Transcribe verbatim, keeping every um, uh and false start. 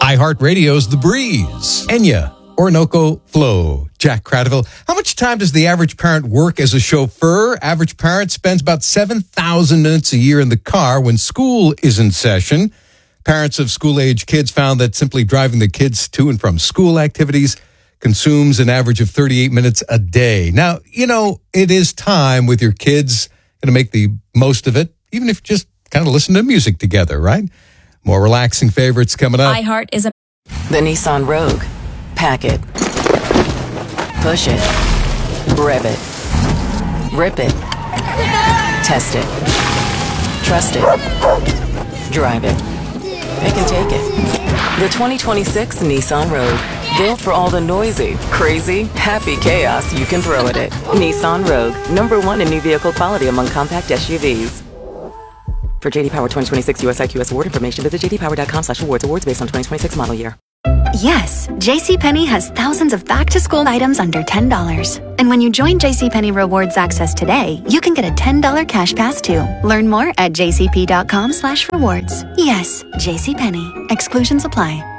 iHeartRadio's The Breeze. Enya, Orinoco Flow, Jack Cradaville. How much time does the average parent work as a chauffeur? Average parent spends about seven thousand minutes a year in the car when school is in session. Parents of school-age kids found that simply driving the kids to and from school activities consumes an average of thirty-eight minutes a day. Now, you know, it is time with your kids to make the most of it, even if you just kind of listen to music together, right? More relaxing favorites coming up. iHeart is a... The Nissan Rogue. Pack it. Push it. Rev it. Rip it. Test it. Trust it. Drive it. Pick and take it. The twenty twenty-six Nissan Rogue. Built for all the noisy, crazy, happy chaos you can throw at it. Nissan Rogue. Number one in new vehicle quality among compact S U Vs. For J D Power twenty twenty-six U S I Q S award information, visit j d power dot com slash awards. Awards based on twenty twenty-six model year. Yes, JCPenney has thousands of back-to-school items under ten dollars. And when you join JCPenney Rewards Access today, you can get a ten dollars cash pass too. Learn more at j c p dot com slash rewards. Yes, JCPenney. Exclusions apply.